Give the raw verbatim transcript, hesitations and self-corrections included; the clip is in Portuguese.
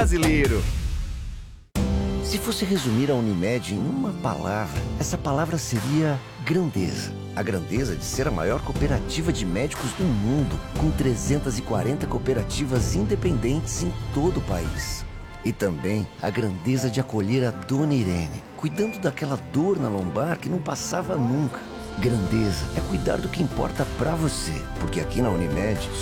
brasileiro. Se fosse resumir a Unimed em uma palavra, essa palavra seria grandeza. A grandeza de ser a maior cooperativa de médicos do mundo, com trezentas e quarenta cooperativas independentes em todo o país. E também a grandeza de acolher a Dona Irene, cuidando daquela dor na lombar que não passava nunca. Grandeza é cuidar do que importa pra você, porque aqui na Unimed